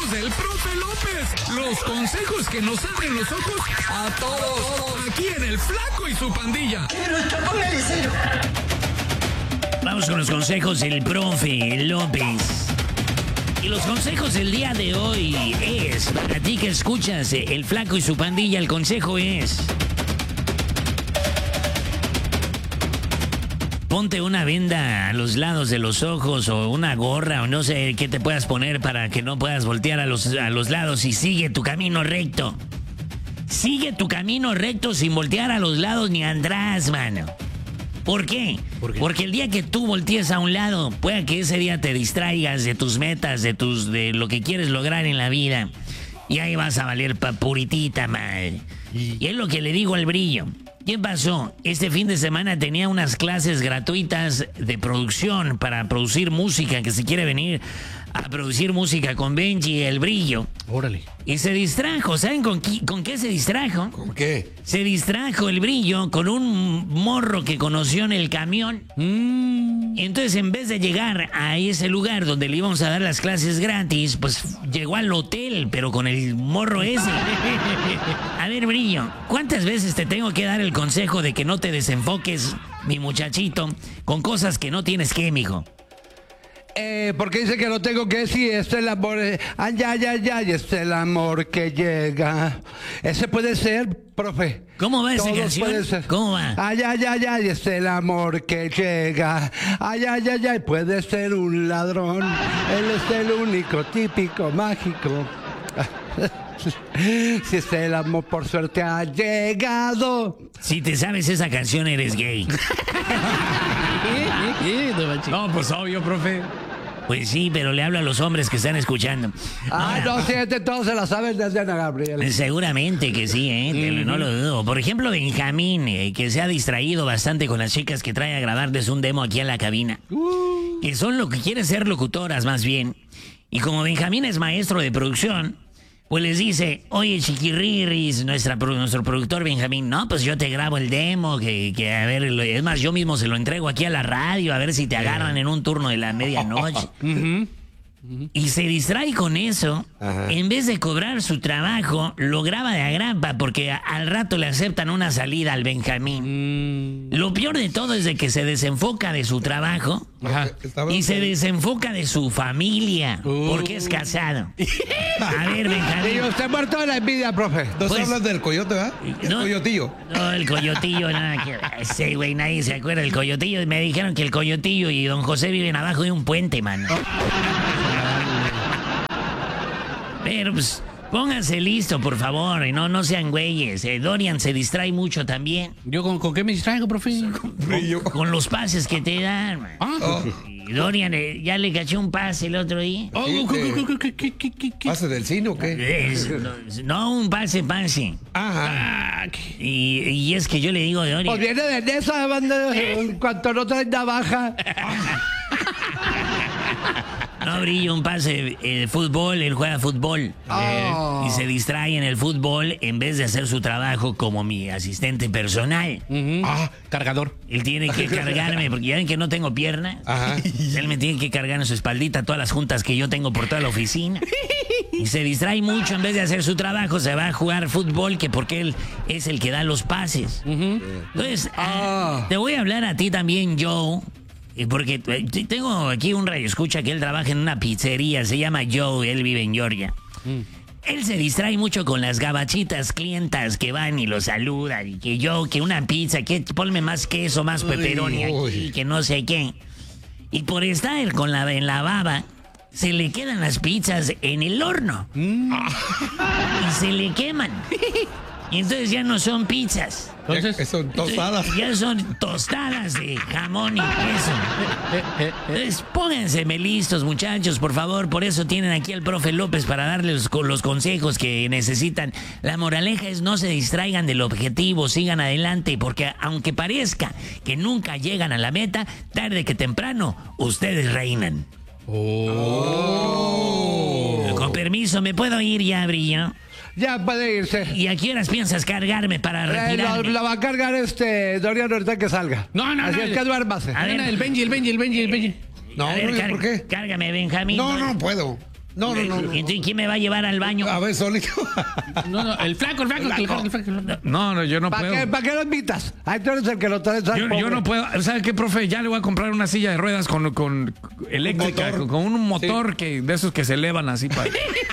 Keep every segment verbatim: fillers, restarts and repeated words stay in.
consejos del profe López. Los consejos que nos abren los ojos a todos. Aquí en El Flaco y su pandilla. Póngale cero. Vamos con los consejos del profe López. Y los consejos del día de hoy es, para ti que escuchas El Flaco y su pandilla, el consejo es: ponte una venda a los lados de los ojos o una gorra o no sé qué te puedas poner para que no puedas voltear a los, a los lados y sigue tu camino recto. Sigue tu camino recto sin voltear a los lados ni atrás, mano. ¿Por qué? ¿Por qué? Porque el día que tú voltees a un lado, pueda que ese día te distraigas de tus metas, de tus de lo que quieres lograr en la vida. Y ahí vas a valer pa' puritita, madre. Y... y es lo que le digo al Brillo. ¿Qué pasó? Este fin de semana tenía unas clases gratuitas de producción para producir música, que si quiere venir a producir música con Benji, el Brillo. Órale. Y se distrajo. ¿Saben con qué, con qué se distrajo? ¿Con qué? Se distrajo el Brillo con un morro que conoció en el camión. Mm. Y entonces, en vez de llegar a ese lugar donde le íbamos a dar las clases gratis, pues llegó al hotel, pero con el morro ese. A ver, Brillo, ¿cuántas veces te tengo que dar el consejo de que no te desenfoques, mi muchachito, con cosas que no tienes que, mijo? Eh, porque dice que no tengo que decir, es el amor, eh, ay, ay, ay, ay, es el amor que llega. Ese puede ser, profe. ¿Cómo va esa Todos canción? puede ser. ¿Cómo va? Ay, ay, ay, ay, es el amor que llega. Ay, ay, ay, ay, puede ser un ladrón. Él es el único, típico, mágico. Si es el amor, por suerte ha llegado. Si te sabes esa canción, eres gay. No, pues obvio, profe. Pues sí, pero le hablo a los hombres que están escuchando. Ah, Ahora, no, sí, este todos se la saben desde Ana Gabriel. seguramente que sí, ¿eh? Te lo- no lo dudo. Por ejemplo, Benjamín, eh, que se ha distraído bastante con las chicas que trae a grabarles un demo aquí a la cabina. Que son lo que quieren ser locutoras, más bien. Y como Benjamín es maestro de producción, pues les dice: oye, chiquirriris, nuestra, pro- nuestro productor Benjamín, no, pues yo te grabo el demo, que, que a ver, lo- es más, yo mismo se lo entrego aquí a la radio, a ver si te agarran en un turno de la medianoche. Y se distrae con eso. Ajá. En vez de cobrar su trabajo, lo graba de agrapa porque a- al rato le aceptan una salida al Benjamín. Lo peor de todo es de que se desenfoca de su trabajo Ajá. y se desenfoca de su familia porque es casado. A ver, Y Benjamín. usted muerto de la envidia, profe. No Pues- hablas del coyote, ¿verdad? El No. coyotillo. No, el coyotillo, nada que ver. Ese güey, nadie se acuerda del coyotillo. Me dijeron que el coyotillo y don José viven abajo de un puente, mano. Pero pues, pónganse listo, por favor, y no, no sean güeyes. Eh, Dorian se distrae mucho también ¿Yo con, con qué me distraigo, profe? Brillo. con los pases que te dan, man. Ah. Oh, Y Dorian, eh, ya le caché un pase el otro día. Oh, Sí, ¿qué- de- qué- qué- qué- qué- qué- qué? ¿pase del cine o qué? Es- no, no, un pase, pase. Ajá. Ah, qué- Y, y es que yo le digo a Pues Dorian, viene de esa banda, en cuanto no trae navaja. no, Brillo, un pase eh, de fútbol, él juega fútbol. Oh. Y se distrae en el fútbol en vez de hacer su trabajo como mi asistente personal. Ujú. Ah. Cargador. Él tiene que cargarme, porque ya ven que no tengo piernas. Ajá. Él me tiene que cargar en su espaldita todas las juntas que yo tengo por toda la oficina. Y se distrae mucho, en vez de hacer su trabajo, se va a jugar fútbol, que porque él es el que da los pases. Entonces, ah, Ah. te voy a hablar a ti también, Joe. eh, Porque eh, t- tengo aquí un radio escucha que él trabaja en una pizzería, se llama Joe, él vive en Georgia. Él se distrae mucho con las gabachitas clientas que van y lo saludan. Y que yo, que una pizza, que ponme más queso, más pepperoni aquí, uy. que no sé qué. Y por estar con la, en la baba, se le quedan las pizzas en el horno. Y se le queman. Y entonces ya no son pizzas. Entonces, Ya que son tostadas. Ya son tostadas de jamón y queso. Entonces, pónganse listos, muchachos, por favor. Por eso tienen aquí al profe López para darles los, los consejos que necesitan. La moraleja es: no se distraigan del objetivo, sigan adelante, porque aunque parezca que nunca llegan a la meta, tarde que temprano, ustedes reinan. Con permiso, ¿me puedo ir ya, Brillo? Ya puede irse. ¿Y a qué horas piensas cargarme para Eh, lo, retirarme? lo va a cargar este Dorian ahorita que salga. No, no, Así no, es el- que duérmase. A ver. el Benji, el Benji, el Benji, el Benji. No, A ver, no, car- ¿por qué? Cárgame, Benjamín. No, no puedo. No, no, no. no. Entonces, ¿quién me va a llevar al baño? A ver, solito. No, no, el flaco, el flaco, el flaco, el flaco. el flaco. No, no, yo no ¿Para puedo. qué, ¿Para qué lo invitas? Ahí tú eres el que lo traes. al Yo, pobre. yo no puedo. ¿Sabe qué, profe? Ya le voy a comprar una silla de ruedas con, con eléctrica, motor. con, con un motor que de esos que se elevan así para.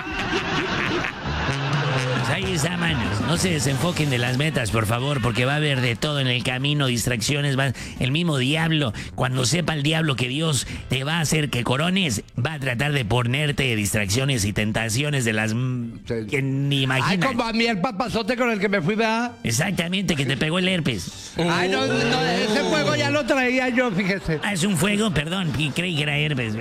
Pues ahí está, manos. No se desenfoquen de las metas, por favor, porque va a haber de todo en el camino, distracciones, va el mismo diablo. Cuando sepa el diablo que Dios te va a hacer que corones, va a tratar de ponerte distracciones y tentaciones de las mm, que ni Ay, imaginas. como a mí el papazote con el que me fui, ¿verdad? Exactamente, que te pegó el herpes. Ay, no, no, ese fuego ya lo traía yo, fíjese. Ah, es un fuego, perdón, y creí que era herpes.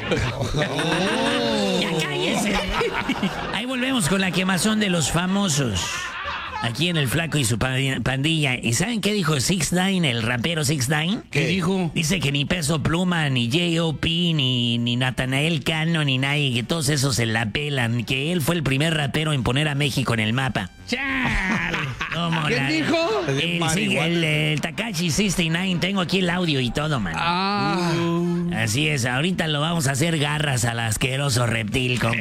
Ya cállese. Ahí volvemos con la quemazón de los famosos. Aquí en El Flaco y su pandilla. ¿Y saben qué dijo six nine, el rapero six nine? ¿Qué dijo? Dice que ni Peso Pluma, ni J O P, ni, ni Natanael Cano, ni nadie, que todos esos se la pelan. Que él fue el primer rapero en poner a México en el mapa. ¡Chale! ¿Cómo ¿Quién la- dijo? El, sí, el, el Takashi sesenta y nueve. Tengo aquí el audio y todo, man. Ah. Así es, ahorita lo vamos a hacer garras al asqueroso reptil, compa.